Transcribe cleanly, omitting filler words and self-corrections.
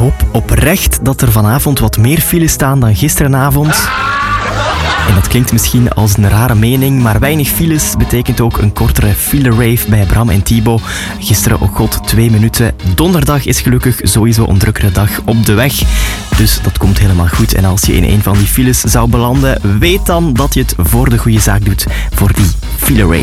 hoop oprecht dat er vanavond wat meer files staan dan gisterenavond. En dat klinkt misschien als een rare mening, maar weinig files betekent ook een kortere file-rave bij Bram en Thibaut. Gisteren, oh god, 2 minuten. Donderdag is gelukkig sowieso een drukkere dag op de weg. Dus dat komt helemaal goed. En als je in een van die files zou belanden, weet dan dat je het voor de goede zaak doet, voor die file-rave.